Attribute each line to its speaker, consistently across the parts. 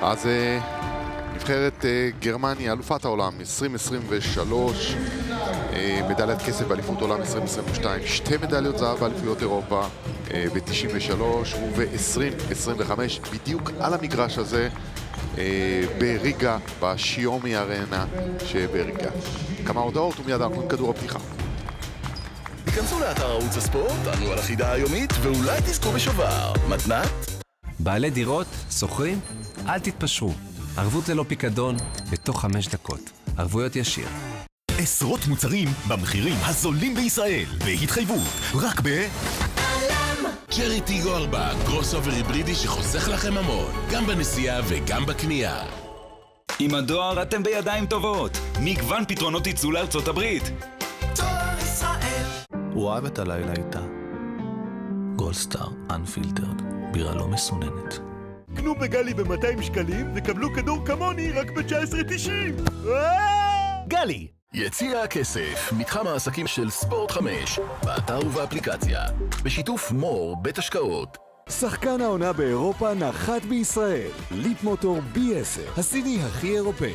Speaker 1: אז נבחרת גרמניה, אלופת העולם 2023, מדליית כסף באליפות עולם 2022, שתי מדליות זהב באליפויות אירופה ב-93 וב-2025, בדיוק על המגרש הזה בריגה, בשיומי ארנה שבריגה. כמה הודעות ומיד אנחנו עם כדור הפתיחה.
Speaker 2: תיכנסו לאתר ערוץ הספורט, ענו על החידה היומית ואולי תזכו בשובר. מתנת?
Speaker 3: בעלי דירות, שוכרים? אל תתפשרו. ערבות ללא פיקדון בתוך 5 דקות. ערבויות ישיר.
Speaker 4: עשרות מוצרים במחירים הזולים בישראל. בהתחייבות. רק
Speaker 2: ג'רי טיגו 4, קרוס אובר היברידי שחוסך לכם המון. גם בנסיעה וגם בקנייה.
Speaker 5: עם הדואר אתם בידיים טובות. מגוון פתרונות ייצוא לארצות הברית.
Speaker 2: דואר ישראל.
Speaker 6: הוא אוהב את הלילה איתה. גולדסטאר אנפילטרד. בירה לא מסוננת.
Speaker 7: קנו בגלי ב-200 שקלים וקבלו כדור כמוני רק ב-19.90.
Speaker 6: גלי!
Speaker 2: יציע הכסף, מתחם העסקים של ספורט 5, באתר ובאפליקציה, בשיתוף מור בית השקעות.
Speaker 7: שחקן העונה באירופה נחת בישראל. ליפ מוטור B10, הסיני הכי אירופאי.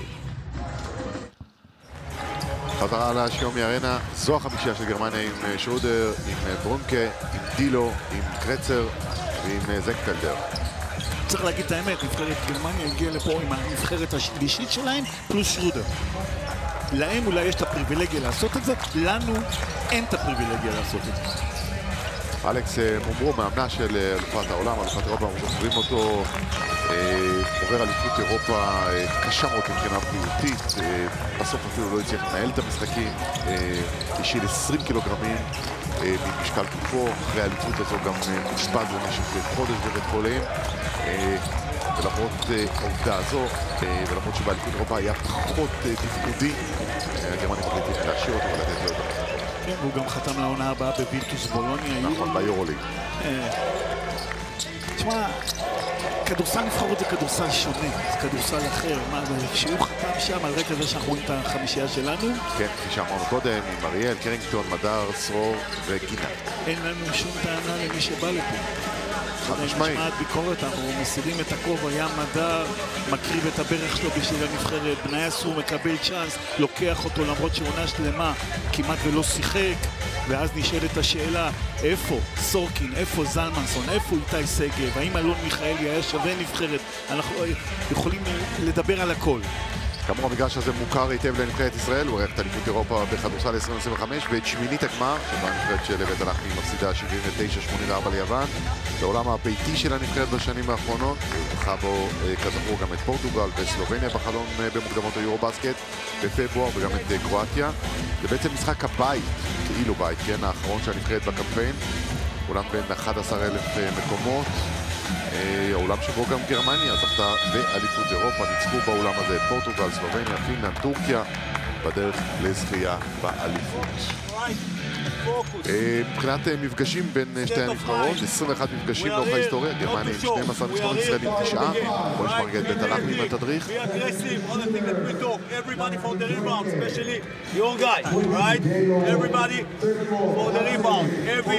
Speaker 1: חזרה לשיומי ארנה, זו החמישייה של גרמניה עם שרודר, עם ברונקה, עם דילו, עם קרצר ועם זנקפלדר.
Speaker 8: צריך להגיד את האמת, נבחרת גרמניה הגיעה לפה עם הנבחרת השלישית שלהם פלוס שרודר. להם אולי יש את הפריבילגיה לעשות את זה, לנו אין את הפריבילגיה לעשות את זה.
Speaker 1: אלכס מומרו, מאמנה של אלופת העולם, אלופת אירופה, אנחנו זוכרים אותו, עובר אליפות אירופה קשה מאוד מבחינה בריאותית, בסוף אפילו לא הצליח לנהל את המשחקים, השאיל 20 קילוגרמים ממשקל גופו, אחרי האליפות הזו גם אושפז למשך חודש בבית חולים, ולמרות העובדה הזו, ולמרות שבאליפות אירופה היה פחות תפקודי, הגרמנים החליטים להשאיר אותו ולתת לו את זה.
Speaker 8: כן, והוא גם חתם לעונה הבאה בווירטוס בולוניה.
Speaker 1: נכון, ביורוליג.
Speaker 8: תשמע, כדורסל נבחרות זה כדורסל שונה, זה כדורסל אחר. כשהוא חתם שם על רקע זה שאנחנו רואים את החמישייה שלנו.
Speaker 1: כן, כפי שאמרנו קודם, עם אריאל, קרינגטון, מדר, סרור וגינה.
Speaker 8: אין לנו שום טענה למי שבא לפה.
Speaker 1: משמעית.
Speaker 8: נשמעת ביקורת, אנחנו מסירים את הכובע, ים מדר, מקריב את הברך שלו בשביל הנבחרת, בניה סור מקבל צ'אנס, לוקח אותו למרות שעונה שלמה כמעט ולא שיחק, ואז נשאלת השאלה, איפה סורקין, איפה זלמנסון, איפה איתי סגב, האם אלון מיכאלי היה שווה נבחרת, אנחנו יכולים לדבר על הכל.
Speaker 1: כאמור, המגרש הזה מוכר היטב לנבחרת ישראל, הוא ערך את אליפות אירופה בכדורסל 2025 ואת שמינית הגמר, שבה הנבחרת של בית הלחמי מפסידה 79-84 ליוון. בעולם הביתי של הנבחרת בשנים האחרונות, זכה בו כזכור גם את פורטוגל וסלובניה בחלון במוקדמות היורו-בסקט בפברואר, וגם את קרואטיה. זה בעצם משחק הבית, כאילו בית, כן, האחרון של הנבחרת בקמפיין, אולם בין 11,000 מקומות. העולם שבו גם גרמניה זכתה באליפות אירופה, ניצחו באולם הזה את פורטוגל, סלובניה, פינלנד, טורקיה, בדרך לזכייה באליפות. מבחינת מפגשים בין שתי הנבחרות, 21 מפגשים לאורך ההיסטוריה, גרמניה עם 12 ניצחונות, ישראל עם 9. בוא נשמע רגע את בית הלחמי מהתדריך.